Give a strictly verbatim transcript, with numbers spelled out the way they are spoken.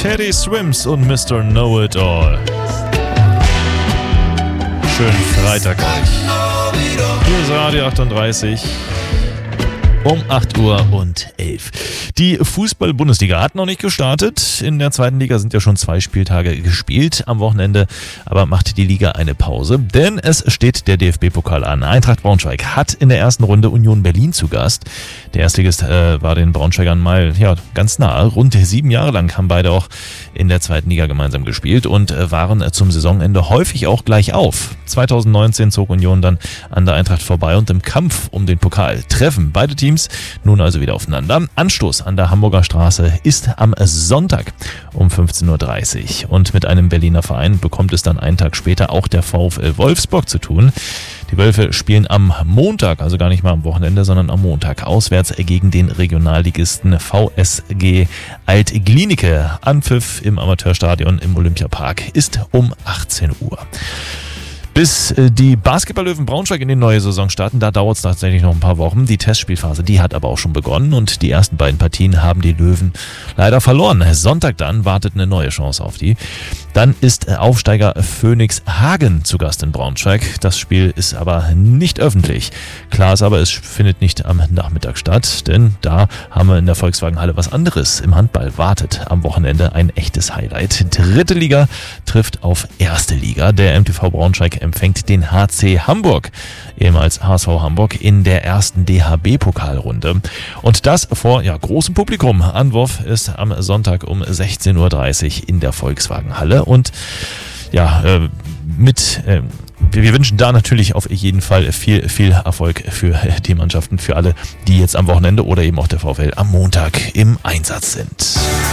Teddy Swims und Mister Know-It-All. Schönen Freitag euch. Hier ist Radio achtunddreißig. Um acht Uhr und elf. Die Fußball-Bundesliga hat noch nicht gestartet. In der zweiten Liga sind ja schon zwei Spieltage gespielt am Wochenende. Aber macht die Liga eine Pause, denn es steht der D F B-Pokal an. Eintracht Braunschweig hat in der ersten Runde Union Berlin zu Gast. Der Erstligist äh, war den Braunschweigern mal ja, ganz nahe. Rund sieben Jahre lang haben beide auch in der zweiten Liga gemeinsam gespielt und äh, waren äh, zum Saisonende häufig auch gleich auf. zweitausendneunzehn zog Union dann an der Eintracht vorbei und im Kampf um den Pokal treffen beide Teams nun also wieder aufeinander. Anstoß an der Hamburger Straße ist am Sonntag um fünfzehn Uhr dreißig und mit einem Berliner Verein bekommt es dann einen Tag später auch der VfL Wolfsburg zu tun. Die Wölfe spielen am Montag, also gar nicht mal am Wochenende, sondern am Montag auswärts gegen den Regionalligisten V S G Alt-Glienicke. Anpfiff im Amateurstadion im Olympiapark ist um achtzehn Uhr. Bis die Basketball-Löwen Braunschweig in die neue Saison starten, da dauert es tatsächlich noch ein paar Wochen. Die Testspielphase, die hat aber auch schon begonnen und die ersten beiden Partien haben die Löwen leider verloren. Sonntag dann wartet eine neue Chance auf die. Dann ist Aufsteiger Phoenix Hagen zu Gast in Braunschweig. Das Spiel ist aber nicht öffentlich. Klar ist aber, es findet nicht am Nachmittag statt, denn da haben wir in der Volkswagenhalle was anderes. Im Handball wartet am Wochenende ein echtes Highlight. Dritte Liga trifft auf erste Liga. Der M T V Braunschweig empfängt den H C Hamburg, ehemals H S V Hamburg, in der ersten D H B-Pokalrunde. Und das vor ja, großem Publikum. Anwurf ist am Sonntag um sechzehn Uhr dreißig in der Volkswagenhalle. Und ja, äh, mit äh, wir wünschen da natürlich auf jeden Fall viel, viel Erfolg für die Mannschaften, für alle, die jetzt am Wochenende oder eben auch der VfL am Montag im Einsatz sind.